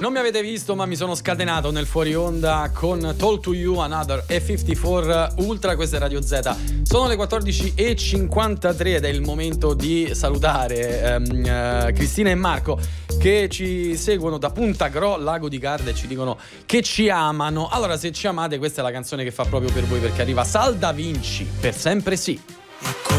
non mi avete visto, ma mi sono scatenato nel fuori onda con Told to You Another E54 Ultra. Questa è Radio Z. Sono le 14:53 ed è il momento di salutare Cristina e Marco, che ci seguono da Punta Gro, Lago di Garda, e ci dicono che ci amano. Allora, se ci amate, questa è la canzone che fa proprio per voi, perché arriva Sal Da Vinci, Per sempre sì.